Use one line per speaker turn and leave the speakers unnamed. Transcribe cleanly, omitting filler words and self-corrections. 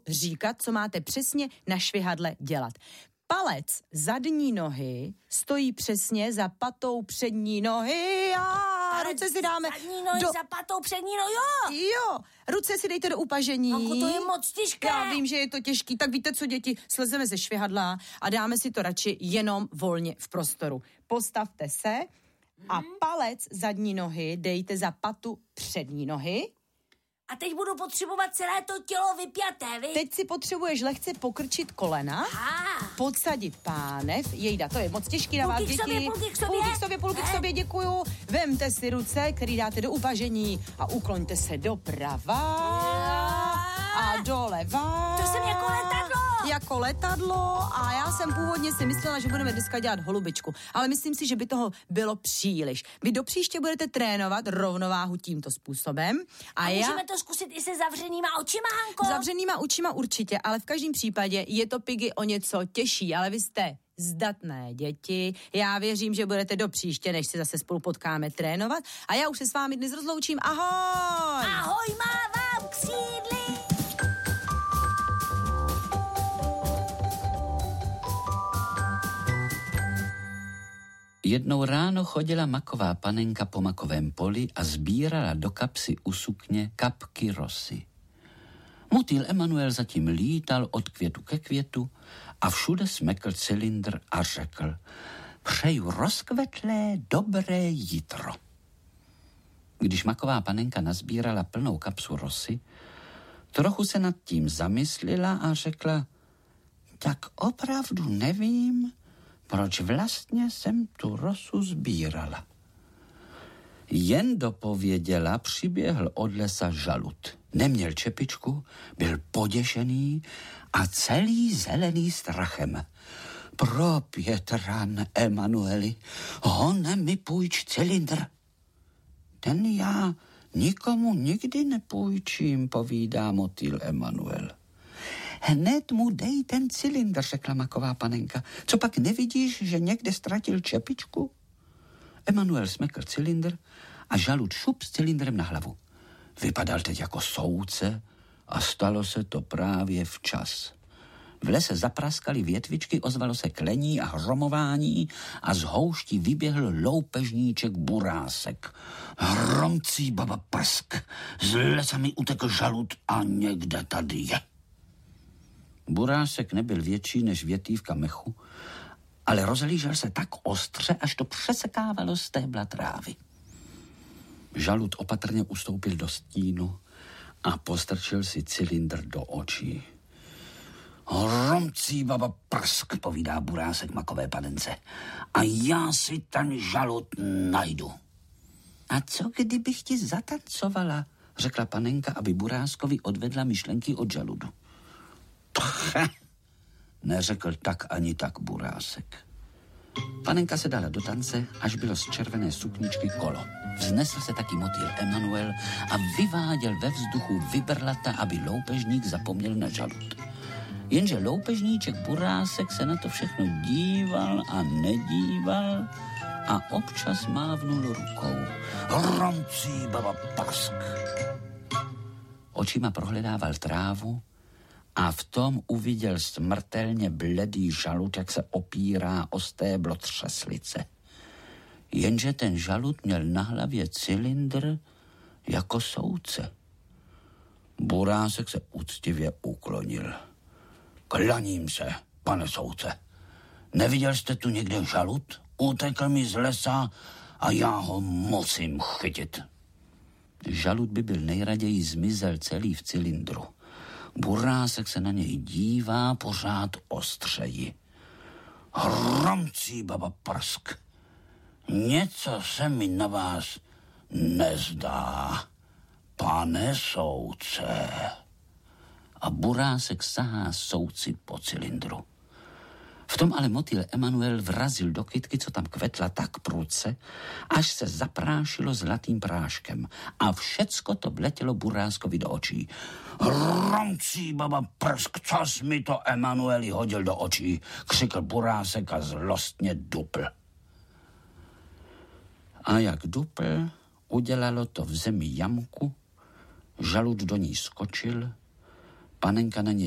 říkat, co máte přesně na švihadle dělat. Palec zadní nohy stojí přesně za patou přední nohy a ruce si dáme
zadní nohy za patou přední nohy, jo.
Jo, ruce si dejte do upažení.
Manko, to je moc těžké.
Já vím, že je to těžký, tak víte co, děti, slezeme ze švihadla a dáme si to radši jenom volně v prostoru. Postavte se a palec zadní nohy dejte za patu přední nohy.
A teď budu potřebovat celé to tělo vypjaté, vy?
Teď si potřebuješ lehce pokrčit kolena, podsadit pánev, jejda, to je moc těžký na vás, děti.
Půlky k sobě,
děkuju. Vemte si ruce, který dáte do upažení a ukloňte se doprava a doleva.
To jsem jako letadlo.
Jako letadlo a já jsem původně si myslela, že budeme dneska dělat holubičku, ale myslím si, že by toho bylo příliš. Vy do příště budete trénovat rovnováhu tímto způsobem. A
můžeme to zkusit i se zavřenýma očima, Hanko?
Zavřenýma očima určitě, ale v každém případě je to, Piggy, o něco těžší, ale vy jste zdatné děti. Já věřím, že budete do příště, než se zase spolu potkáme, trénovat. A já už se s vámi dnes rozloučím. Ahoj!
Ahoj, mávám křídly!
Jednou ráno chodila maková panenka po makovém poli a sbírala do kapsy u sukně kapky rosy. Motýl Emanuel zatím lítal od květu ke květu a všude smekl cylindr a řekl: přeju rozkvetlé, dobré jitro. Když maková panenka nazbírala plnou kapsu rosy, trochu se nad tím zamyslela a řekla: tak opravdu nevím, proč vlastně jsem tu rosu sbírala. Jen dopověděla, přiběhl od lesa žalud. Neměl čepičku, byl poděšený a celý zelený strachem. Pro Pětran, Emanueli, hone mi půjč cylindr. Ten já nikomu nikdy nepůjčím, povídá motýl Emanuel. Hned mu dej ten cylindr, řekla maková panenka. Co pak nevidíš, že někde ztratil čepičku? Emanuel smekl cylindr a žalud šup s cylindrem na hlavu. Vypadal teď jako souce a stalo se to právě včas. V lese zapraskaly větvičky, ozvalo se klení a hromování a z houští vyběhl loupežníček Burásek. Hromcí baba prsk, z lesa mi utekl žalud a někde tady je. Burásek nebyl větší než větývka mechu, ale rozhlížel se tak ostře, až to přesekávalo stébla trávy. Žalud opatrně ustoupil do stínu a postrčil si cylindr do očí. Hromcí baba prsk, povídá Burásek makové panence. A já si ten žalud najdu. A co kdybych ti zatancovala, řekla panenka, aby Buráskovi odvedla myšlenky od žaludu. Neřekl tak ani tak Burásek. Panenka se dala do tance, až bylo z červené sukničky kolo. Vznesl se taky motýl Emanuel a vyváděl ve vzduchu vybrlata, aby loupežník zapomněl na žalud. Jenže loupežníček Burásek se na to všechno díval a nedíval a občas mávnul rukou. Hromcí baba prsk. Očima prohledával trávu a v tom uviděl smrtelně bledý žalud, jak se opírá o stéblo třeslice. Jenže ten žalud měl na hlavě cylindr jako souce. Burásek se úctivě uklonil. Klaním se, pane souce. Neviděl jste tu někde žalud? Utekl mi z lesa a já ho musím chytit. Žalud by byl nejraději zmizel celý v cylindru. Burásek se na něj dívá pořád ostřeji. Hromcí baba prsk. Něco se mi na vás nezdá, pane souce. A Burásek sahá souci po cylindru. V tom ale motýl Emanuel vrazil do kytky, co tam kvetla tak prudce, až se zaprášilo zlatým práškem a všecko to vletělo Buráskovi do očí. Hromcí baba prsk, čas mi to Emanueli hodil do očí, křikl Burásek a zlostně dupl. A jak dupl, udělalo to v zemi jamku, žalud do ní skočil, panenka na něj